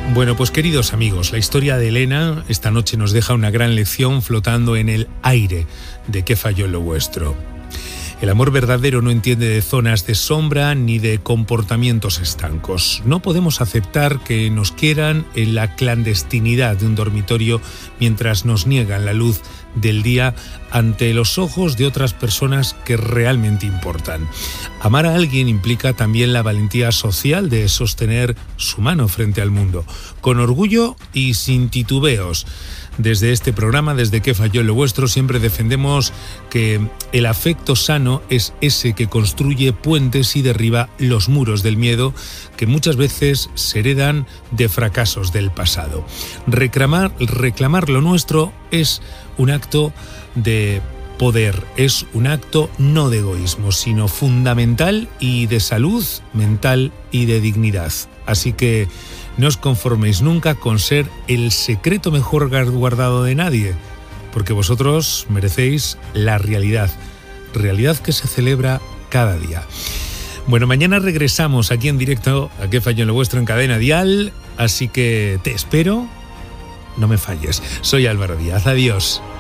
Bueno, pues queridos amigos, la historia de Elena esta noche nos deja una gran lección flotando en el aire de qué falló en lo vuestro. El amor verdadero no entiende de zonas de sombra ni de comportamientos estancos. No podemos aceptar que nos quieran en la clandestinidad de un dormitorio mientras nos niegan la luz del día ante los ojos de otras personas que realmente importan. Amar a alguien implica también la valentía social de sostener su mano frente al mundo, con orgullo y sin titubeos. Desde este programa, desde que falló en lo vuestro, siempre defendemos que el afecto sano es ese que construye puentes y derriba los muros del miedo que muchas veces se heredan de fracasos del pasado. Reclamar lo nuestro es un acto de poder, es un acto no de egoísmo, sino fundamental y de salud mental y de dignidad. Así que no os conforméis nunca con ser el secreto mejor guardado de nadie, porque vosotros merecéis la realidad que se celebra cada día. Bueno, mañana regresamos aquí en directo a Qué falló en lo vuestro en Cadena Dial, así que te espero, no me falles. Soy Álvaro Díaz, adiós.